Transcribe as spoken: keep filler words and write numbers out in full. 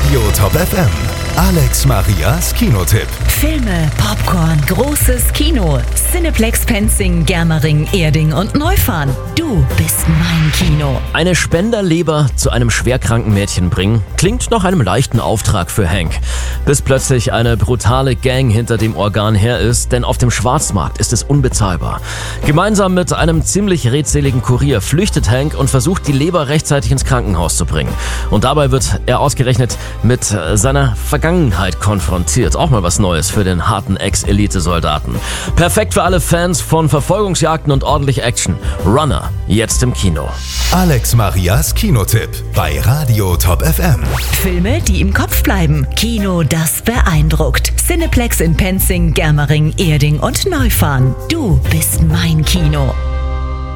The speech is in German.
Radio Top F M. Alex Marias Kinotipp. Filme, Popcorn, großes Kino. Cineplex Penzing, Germering, Erding und Neufahren. Du bist mein Kino. Eine Spenderleber zu einem schwerkranken Mädchen bringen, klingt nach einem leichten Auftrag für Hank. Bis plötzlich eine brutale Gang hinter dem Organ her ist, denn auf dem Schwarzmarkt ist es unbezahlbar. Gemeinsam mit einem ziemlich redseligen Kurier flüchtet Hank und versucht, die Leber rechtzeitig ins Krankenhaus zu bringen. Und dabei wird er ausgerechnet mit seiner Vergangenheit konfrontiert. Auch mal was Neues für den harten Ex-Elite-Soldaten. Perfekt für alle Fans von Verfolgungsjagden und ordentlich Action. Runner, jetzt im Kino. Alex Marias Kinotipp bei Radio Top F M. Filme, die im Kopf bleiben. Kino, das beeindruckt. Cineplex in Penzing, Germering, Erding und Neufahren. Du bist mein Kino.